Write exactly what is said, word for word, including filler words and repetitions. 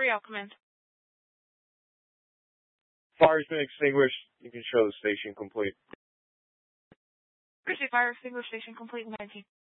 three, I'll come in. Fire's been extinguished. You can show the station complete. Appreciate fire extinguished, station complete, nineteen.